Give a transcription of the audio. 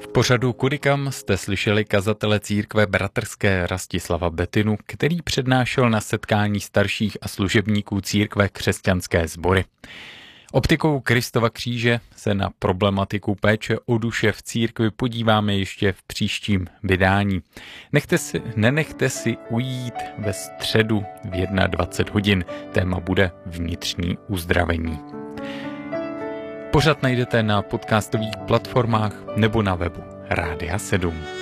pořadu Kudikam jste slyšeli kazatele církve bratrské Rastislava Betynu, který přednášel na setkání starších a služebníků církve Křesťanské sbory. Optikou Kristova kříže se na problematiku péče o duše v církvi podíváme ještě v příštím vydání. Nenechte si ujít ve středu v 21 hodin. Téma bude vnitřní uzdravení. Pořad najdete na podcastových platformách nebo na webu Rádia 7.